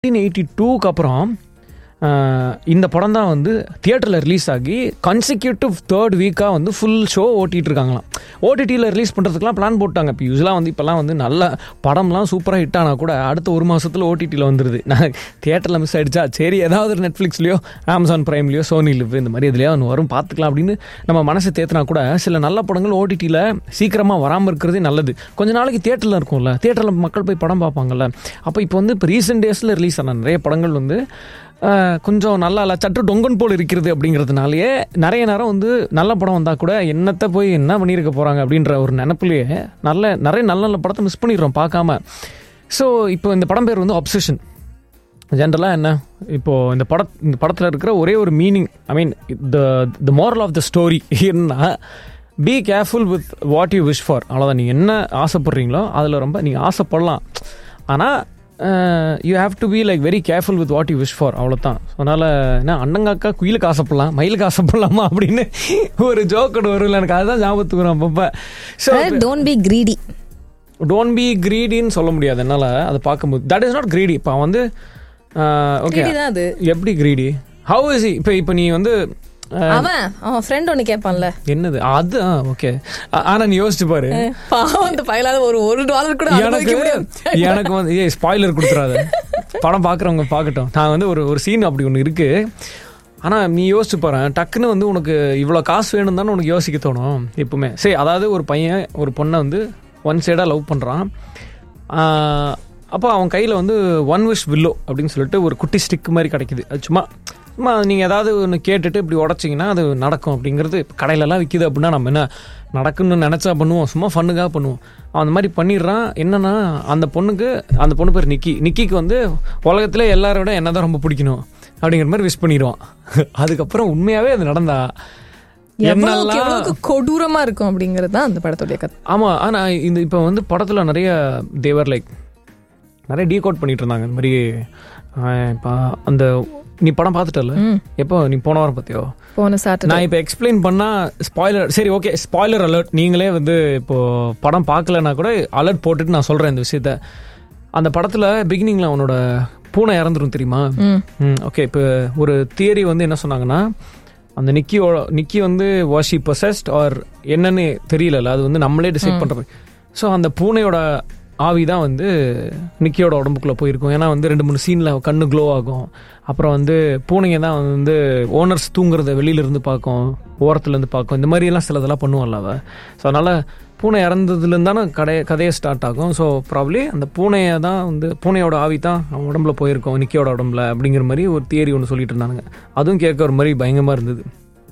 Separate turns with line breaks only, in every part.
1982க்கு அப்புறம் இந்த படம் தான் வந்து தியேட்டரில் ரிலீஸ் ஆகி கன்சிக்யூட்டிவ் 3rd வீக்காக வந்து ஃபுல் ஷோ ஓட்டிகிட்டு இருக்காங்களாம். ஓடிடியில் ரிலீஸ் பண்ணுறதுக்குலாம் பிளான் போட்டாங்க. இப்போ யூஸ்வலாக வந்து இப்போலாம் வந்து நல்ல படம்லாம் சூப்பராக ஹிட் ஆனால் கூட அடுத்த ஒரு மாதத்தில் ஓடிடியில் வந்துடுது. நான் தியேட்டரில் மிஸ் ஆகிடுச்சா, சரி ஏதாவது ஒரு நெட்ஃப்ளிக்ஸ்லையோ அமேசான் ப்ரைம்லையோ சோனி லிவ் இந்த மாதிரி இதுலையோ ஒன்று வரும் பார்த்துக்கலாம் அப்படின்னு நம்ம மனசை தேத்தினா கூட சில நல்ல படங்கள் ஓடிடியில் சீக்கிரமாக வராமல் இருக்கிறதே நல்லது. கொஞ்ச நாளைக்கு தியேட்டரில் இருக்கும்ல, தியேட்டரில் மக்கள் போய் படம் பார்ப்பாங்கல்ல. அப்போ இப்போ வந்து இப்போ ரீசெண்ட் டேஸில் ரிலீஸ் ஆன நிறைய படங்கள் வந்து கொஞ்சம் நல்லா இல்லை சற்று டொங்கன் போல் இருக்கிறது. அப்படிங்கிறதுனாலேயே நிறைய நேரம் வந்து நல்ல படம் வந்தால் கூட என்னத்தை போய் என்ன பண்ணியிருக்க போகிறாங்க அப்படின்ற ஒரு நினப்புலேயே நிறைய நல்ல நல்ல படத்தை மிஸ் பண்ணிடுறோம் பார்க்காம. ஸோ இப்போ இந்த படம் பேர் வந்து அப்சஷன். ஜென்ரலாக என்ன, இப்போது இந்த படத்தில் இருக்கிற ஒரே ஒரு meaning, I mean the moral of the story என்ன, be careful with what you wish for. அவ்வளோதான். நீங்கள் என்ன ஆசைப்படுறீங்களோ அதில் ரொம்ப நீங்கள் ஆசைப்படலாம், ஆனால் you have to be like very careful with what you wish for. அவ்வளோதான். அதனால் என்ன, அண்ணங்காக்கா குயிலுக்கு ஆசைப்படலாம் மயிலுக்கு ஆசைப்படலாமா அப்படின்னு ஒரு ஜோக்கோடு வரும்ல, எனக்கு அதுதான் ஞாபகத்துக்கு வரும் அப்பப்போ. So
don't be greedy.
Don't be கிரீடின்னு சொல்ல முடியாது என்னால் அதை பார்க்கும்போது. That is not greedy. இப்போ வந்து ஓகே, எப்படி கிரீடி, ஹவு இஸ் இப்போ நீ வந்து
அவன் ஃப்ரெண்ட் ஒன்னு கேட்பான்ல,
என்னது அது, ஓகே. ஆனா நீ யோசிச்சு பாரு,
$1 கூட
எனக்கு வந்து ஸ்பாயிலர் கொடுத்துறாத, படம் பாக்குறவங்க பாக்கட்டும். நான் வந்து ஒரு சீன் அப்படி ஒன்று இருக்கு. ஆனா நீ யோசிச்சு பாரு, டக்குன்னு வந்து உனக்கு இவ்வளவு காசு வேணும் தானே உனக்கு யோசிக்க தோணும் எப்பவுமே. சரி, அதாவது ஒரு பையன் ஒரு பொண்ணை வந்து ஒன் சைடா லவ் பண்றான். அப்போ அவன் கையில் வந்து 1 wish வில்லோ அப்படின்னு சொல்லிட்டு ஒரு குட்டி ஸ்டிக் மாதிரி கிடைக்குது. அது சும்மா நீங்கள் ஏதாவது ஒன்று கேட்டுட்டு இப்படி உடச்சிங்கன்னா அது நடக்கும் அப்படிங்கிறது கடையிலலாம் விற்கிது. அப்படின்னா நம்ம என்ன நடக்குன்னு நினச்சா பண்ணுவோம், சும்மா ஃபன்னுக்காக பண்ணுவோம். அந்த மாதிரி பண்ணிடுறான். என்னன்னா, அந்த பொண்ணு பேர் நிக்கிக்கு வந்து உலகத்தில் எல்லாரை விட என்ன தான் ரொம்ப பிடிக்கணும் அப்படிங்கிற மாதிரி விஷ் பண்ணிடுவான். அதுக்கப்புறம் உண்மையாகவே அது நடந்தா
எவ்வளவு கொடூரமா இருக்கும் அப்படிங்கிறது தான் அந்த படத்துடைய கதை.
ஆமாம். ஆனால் இப்போ வந்து படத்தில் நிறைய தேவர் லைக் நிறைய டீகோட் பண்ணிட்டு இருந்தாங்க. இந்த மாதிரி இப்போ அந்த நீ படம் பார்த்துட்டல, எப்போ நீ போன வாரம் பார்த்தியோ?
போன சாட்டர்டே.
நான் இப்போ எக்ஸ்பிளைன் பண்ணா ஸ்பாயிலர். சரி, ஓகே, ஸ்பாயிலர் அலர்ட். நீங்களே வந்து இப்போ படம் பார்க்கலன்னா கூட அலர்ட் போட்டுட்டு நான் சொல்றேன் இந்த விஷயத்த. அந்த படத்துல பிகினிங்ல அவனோட பூனை இறந்துரும் தெரியுமா? ஓகே. இப்போ ஒரு தியரி வந்து என்ன சொன்னாங்கன்னா, அந்த நிக்கி வந்து வாஸ் ஷி பொசஸ்ட் ஆர் என்னன்னு தெரியல, அது வந்து நம்மளே டிசைட் பண்றது. ஸோ அந்த பூனையோட ஆவி தான் வந்து நிக்கியோட உடம்புக்குள்ளே போயிருக்கும். ஏன்னா வந்து 2-3 சீனில் கண்ணு க்ளோ ஆகும். அப்புறம் வந்து பூனைங்க தான் வந்து ஓனர்ஸ் தூங்குறத வெளியிலேருந்து பார்க்கும், ஓரத்துலேருந்து பார்க்கும். இந்த மாதிரியெல்லாம் சிலதெல்லாம் பண்ணுவோம்ல அவ. ஸோ அதனால் பூனை இறந்ததுலேருந்து தானே கதையை ஸ்டார்ட் ஆகும். ஸோ ப்ராப்ளி அந்த பூனையை தான் வந்து பூனையோட ஆவி தான் அவன் உடம்புல போயிருக்கும், நிக்கியோட உடம்புல அப்படிங்கிற மாதிரி ஒரு தியரி ஒன்று சொல்லிட்டு இருந்தானுங்க. அதுவும் கேட்க ஒரு மாதிரி பயங்கரமாக இருந்தது.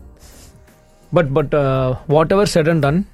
But what ever said and ton,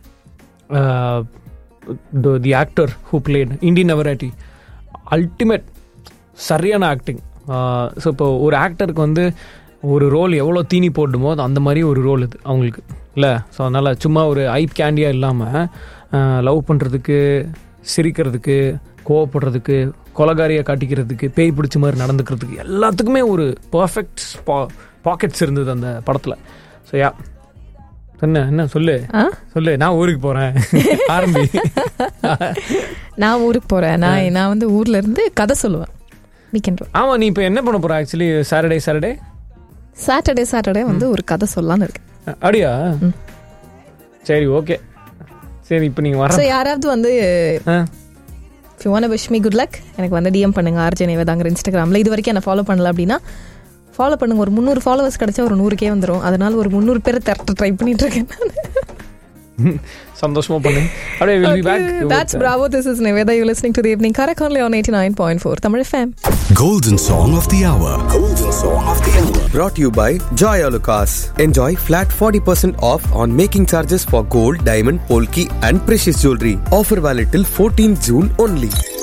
the actor who played Indi Navarati, ultimate சரியான ஆக்டிங். ஸோ இப்போ ஒரு ஆக்டருக்கு வந்து ஒரு ரோல் எவ்வளோ தீனி போடுமோ அந்த மாதிரி ஒரு ரோல் இது அவங்களுக்கு இல்லை. ஸோ அதனால் சும்மா ஒரு ஐப் கேண்டியாக இல்லாமல் லவ் பண்ணுறதுக்கு, சிரிக்கிறதுக்கு, கோவப்படுறதுக்கு, கொலகாரியை காட்டிக்கிறதுக்கு, பேய் பிடிச்ச மாதிரி நடந்துக்கிறதுக்கு எல்லாத்துக்குமே ஒரு பர்ஃபெக்ட் பாக்கெட்ஸ் இருந்தது அந்த படத்தில். ஸோ யா, என்ன சொல்லு. நான் ஊருக்கு போறேன். ஆரம்பி.
நான் ஊருக்கு போறேன். நான் வந்து ஊர்ல இருந்து கதை சொல்லுவேன் வீக்கெண்ட்.
ஆமா, நீ இப்ப என்ன பண்ண போற? ஆக்சுவலி சாட்டர்டே வந்து ஒரு கதை சொல்லலாம்னு இருக்கேன். அப்படியா? சரி, ஓகே. சரி, இப்போ நீங்க வர
யாராவது வந்து if you want to wish me good luck, எனக்கு வந்து DM பண்ணுங்க. ஆர்ஜே நிவேதாங்கிற இன்ஸ்டாகிராம்ல. இது வரைக்கும் என்ன ஃபாலோ பண்ணல அப்படின்னா ஃபாலோ பண்ணுங்க. ஒரு 300 ஃபாலோவர்ஸ் கிடைச்சா ஒரு 100K வந்துடும். அதனால ஒரு 300 பேரை திரட்ட ட்ரை பண்ணிட்டு இருக்கேன்.
சந்தோஷமா பண்ணு. அப்படியே will be back.
That's bravo. This is Niveda. You're listening to the Evening Karak only on 89.4 Tamil FM.
Golden Song of the Hour. Brought to you by Joy Alucas. Enjoy flat 40% off on making charges for gold, diamond, polki and precious jewelry. Offer valid till 14 June only.